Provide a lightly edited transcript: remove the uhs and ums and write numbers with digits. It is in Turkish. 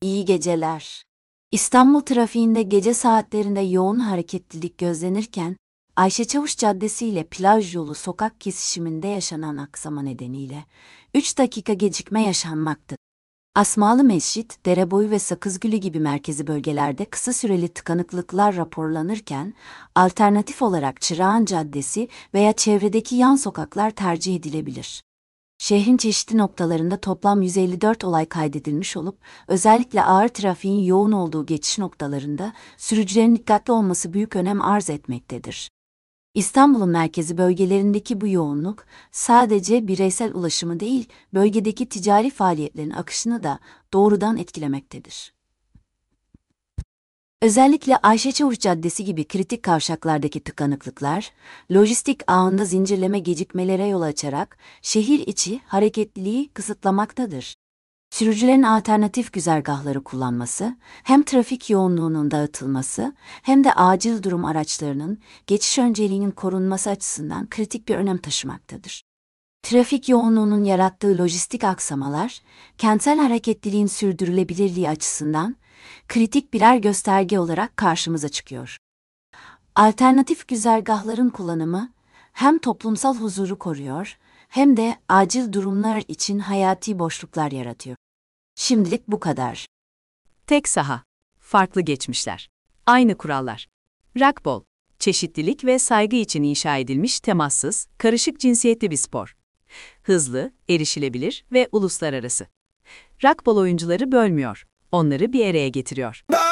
İyi geceler. İstanbul trafiğinde gece saatlerinde yoğun hareketlilik gözlenirken, Ayşe Çavuş Caddesi ile Plaj Yolu sokak kesişiminde yaşanan aksama nedeniyle 3 dakika gecikme yaşanmaktadır. Asmalı Mescit, Dereboyu ve Sakızgülü gibi merkezi bölgelerde kısa süreli tıkanıklıklar raporlanırken, alternatif olarak Çırağan Caddesi veya çevredeki yan sokaklar tercih edilebilir. Şehrin çeşitli noktalarında toplam 154 olay kaydedilmiş olup, özellikle ağır trafiğin yoğun olduğu geçiş noktalarında sürücülerin dikkatli olması büyük önem arz etmektedir. İstanbul'un merkezi bölgelerindeki bu yoğunluk, sadece bireysel ulaşımı değil, bölgedeki ticari faaliyetlerin akışını da doğrudan etkilemektedir. Özellikle Ayşe Çavuş Caddesi gibi kritik kavşaklardaki tıkanıklıklar, lojistik ağında zincirleme gecikmelere yol açarak şehir içi hareketliliği kısıtlamaktadır. Sürücülerin alternatif güzergahları kullanması, hem trafik yoğunluğunun dağıtılması hem de acil durum araçlarının geçiş önceliğinin korunması açısından kritik bir önem taşımaktadır. Trafik yoğunluğunun yarattığı lojistik aksamalar, kentsel hareketliliğin sürdürülebilirliği açısından kritik birer gösterge olarak karşımıza çıkıyor. Alternatif güzergahların kullanımı hem toplumsal huzuru koruyor hem de acil durumlar için hayati boşluklar yaratıyor. Şimdilik bu kadar. Tek saha, farklı geçmişler, aynı kurallar. Racquetball, çeşitlilik ve saygı için inşa edilmiş temassız, karışık cinsiyetli bir spor. Hızlı, erişilebilir ve uluslararası. Racquetball oyuncuları bölmüyor, onları bir araya getiriyor.